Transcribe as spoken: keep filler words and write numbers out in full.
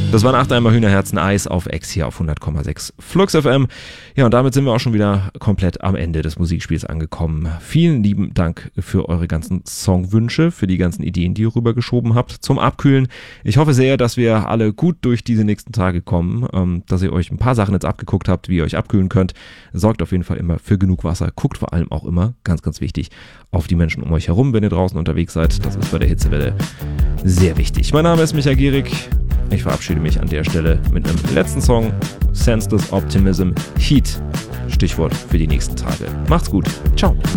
Das waren acht einmal Hühnerherzen Eis auf X hier auf hundert Komma sechs Flux F M. Ja, und damit sind wir auch schon wieder komplett am Ende des Musikspiels angekommen. Vielen lieben Dank für eure ganzen Songwünsche, für die ganzen Ideen, die ihr rübergeschoben habt zum Abkühlen. Ich hoffe sehr, dass wir alle gut durch diese nächsten Tage kommen, ähm, dass ihr euch ein paar Sachen jetzt abgeguckt habt, wie ihr euch abkühlen könnt. Sorgt auf jeden Fall immer für genug Wasser. Guckt vor allem auch immer, ganz, ganz wichtig, auf die Menschen um euch herum, wenn ihr draußen unterwegs seid. Das ist bei der Hitzewelle sehr wichtig. Mein Name ist Michael Gierig. Ich verabschiede mich an der Stelle mit einem letzten Song, Senseless Optimism, Heat, Stichwort für die nächsten Tage. Macht's gut. Ciao.